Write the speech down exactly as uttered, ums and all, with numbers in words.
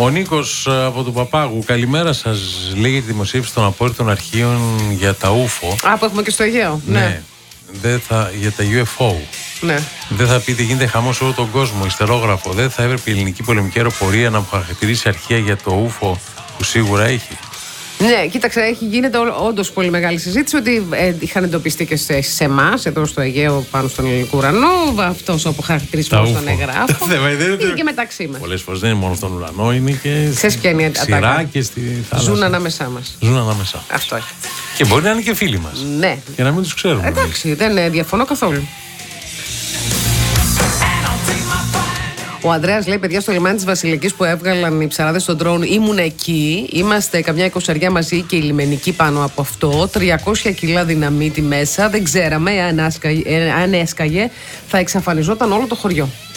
Ο Νίκος από του Παπάγου, καλημέρα σας. Λέει για τη δημοσίευση των απόρριτων αρχείων για τα ούφο. Α, που έχουμε και στο Αιγαίο. Ναι. ναι. Δεν θα, για τα γιου εφ ο. Ναι. Δεν θα πείτε γίνεται χαμός σε όλο τον κόσμο. Ιστερόγραφο. Δεν θα έπρεπε η ελληνική πολεμική αεροπορία να χαρακτηρίσει αρχεία για το ούφο που σίγουρα έχει. Ναι, κοίταξε, έχει γίνεται όντως πολύ μεγάλη συζήτηση ότι ε, είχαν εντοπιστεί και σε, σε εμάς, εδώ στο Αιγαίο, πάνω στον ελληνικό ουρανό, αυτός ο αποχαρακτηρισμός στον εγγράφο. Είναι και μεταξύ μας. Πολλές φορές δεν είναι μόνο στον ουρανό, είναι και στη σειρά και στη θάλασσα. Ζουν ανάμεσά μας. Ζουν ανάμεσά. Αυτό έχει. Και μπορεί να είναι και φίλοι μας. Ναι. Και να μην τους ξέρουμε. Εντάξει, δεν διαφωνώ καθόλου. Ο Ανδρέας λέει: παιδιά, στο λιμάνι της Βασιλικής που έβγαλαν οι ψαράδες στον ντρόουν, ήμουν εκεί. Είμαστε καμιά εικοσαριά μαζί και η λιμενική πάνω από αυτό. τριακόσια κιλά δυναμίτη μέσα. Δεν ξέραμε αν, άσκαγε, αν έσκαγε, θα εξαφανιζόταν όλο το χωριό.